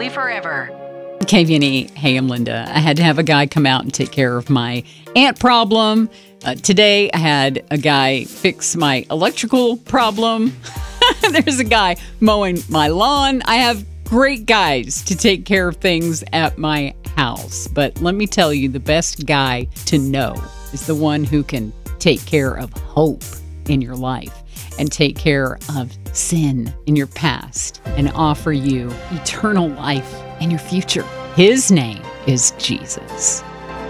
happily forever. KVNE, hey, I'm Linda. I had to have a guy come out and take care of my ant problem. Today, I had a guy fix my electrical problem. There's a guy mowing my lawn. I have great guys to take care of things at my house. But let me tell you, the best guy to know is the one who can take care of hope in your life and take care of sin in your past and offer you eternal life in your future. His name is Jesus.